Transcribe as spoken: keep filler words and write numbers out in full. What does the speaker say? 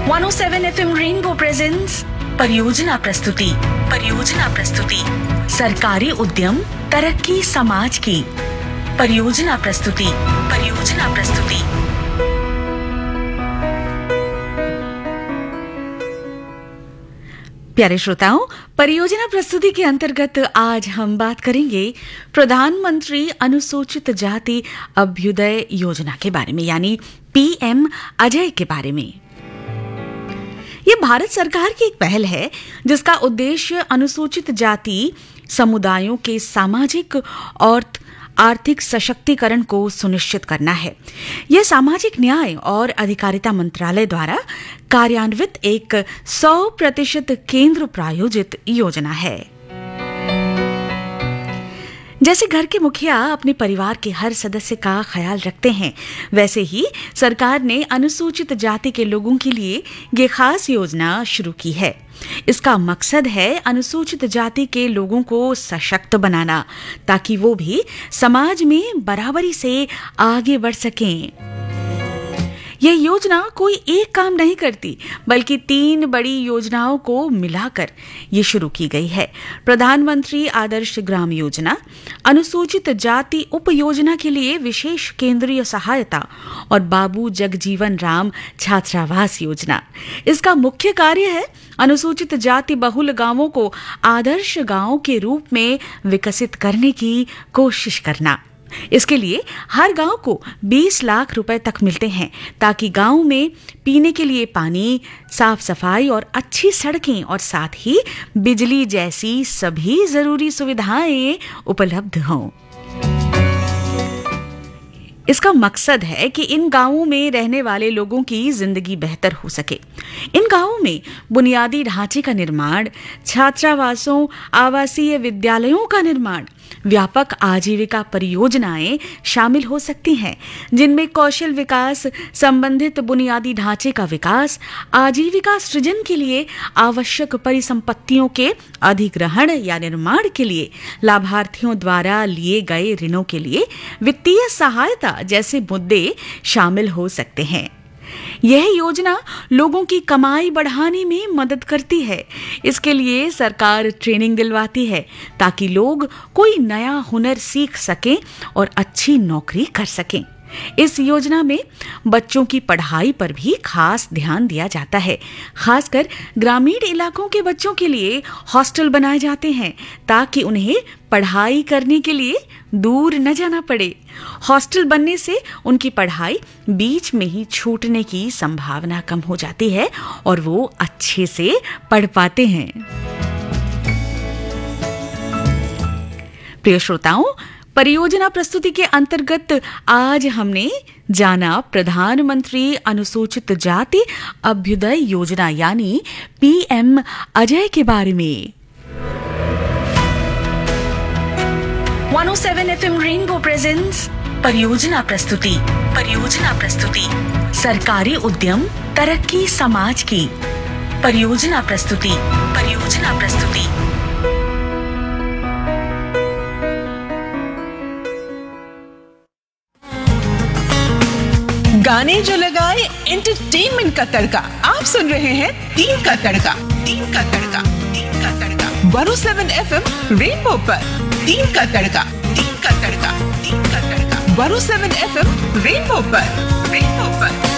One O seven F M rainbow presents परियोजना प्रस्तुति परियोजना प्रस्तुति सरकारी उद्यम तरक्की समाज की परियोजना प्रस्तुति परियोजना प्रस्तुति। प्यारे श्रोताओं, परियोजना प्रस्तुति के अंतर्गत आज हम बात करेंगे प्रधानमंत्री अनुसूचित जाति अभ्युदय योजना के बारे में, यानी पीएम अजय के बारे में। ये भारत सरकार की एक पहल है जिसका उद्देश्य अनुसूचित जाति समुदायों के सामाजिक और आर्थिक सशक्तिकरण को सुनिश्चित करना है। यह सामाजिक न्याय और अधिकारिता मंत्रालय द्वारा कार्यान्वित एक सौ प्रतिशत केंद्र प्रायोजित योजना है। जैसे घर के मुखिया अपने परिवार के हर सदस्य का ख्याल रखते हैं, वैसे ही सरकार ने अनुसूचित जाति के लोगों के लिए ये खास योजना शुरू की है। इसका मकसद है अनुसूचित जाति के लोगों को सशक्त बनाना, ताकि वो भी समाज में बराबरी से आगे बढ़ सकें। यह योजना कोई एक काम नहीं करती, बल्कि तीन बड़ी योजनाओं को मिलाकर ये शुरू की गई है। प्रधानमंत्री आदर्श ग्राम योजना, अनुसूचित जाति उप योजना के लिए विशेष केंद्रीय सहायता और बाबू जगजीवन राम छात्रावास योजना। इसका मुख्य कार्य है अनुसूचित जाति बहुल गांवों को आदर्श गांव के रूप में विकसित करने की कोशिश करना। इसके लिए हर गांव को बीस लाख रुपए तक मिलते हैं, ताकि गांव में पीने के लिए पानी, साफ सफाई और अच्छी सड़कें और साथ ही बिजली जैसी सभी जरूरी सुविधाएं उपलब्ध हों। इसका मकसद है कि इन गांवों में रहने वाले लोगों की जिंदगी बेहतर हो सके। इन गांवों में बुनियादी ढांचे का निर्माण, छात्रावासों, आवासीय विद्यालयों का निर्माण, व्यापक आजीविका परियोजनाएं शामिल हो सकती हैं, जिनमें कौशल विकास, संबंधित बुनियादी ढांचे का विकास, आजीविका सृजन के लिए आवश्यक परिसंपत्तियों के अधिग्रहण या निर्माण के लिए लाभार्थियों द्वारा लिए गए ऋणों के लिए वित्तीय सहायता जैसे मुद्दे शामिल हो सकते हैं। यह योजना लोगों की कमाई बढ़ाने में मदद करती है। इसके लिए सरकार ट्रेनिंग दिलवाती है, ताकि लोग कोई नया हुनर सीख सकें और अच्छी नौकरी कर सकें। इस योजना में बच्चों की पढ़ाई पर भी खास ध्यान दिया जाता है। खासकर ग्रामीण इलाकों के बच्चों के लिए हॉस्टल बनाए जाते हैं, ताकि उन्हें पढ़ाई करने के लिए दूर न जाना पड़े। हॉस्टल बनने से उनकी पढ़ाई बीच में ही छूटने की संभावना कम हो जाती है और वो अच्छे से पढ़ पाते हैं। प्रिय श्रोताओं, परियोजना प्रस्तुति के अंतर्गत आज हमने जाना प्रधानमंत्री अनुसूचित जाति अभ्युदय योजना यानी पीएम अजय के बारे में। One O seven F M rainbow presents परियोजना प्रस्तुति परियोजना प्रस्तुति सरकारी उद्यम तरक्की समाज की परियोजना प्रस्तुति परियोजना प्रस्तुति। गाने जो लगाए एंटरटेनमेंट का तड़का, आप सुन रहे हैं तीन का तड़का तीन का तड़का तीन का तड़का one O seven F M rainbow पर। तीन का तड़का तीन का तड़का तीन का तड़का one O seven F M rainbow पर रेनबो पर।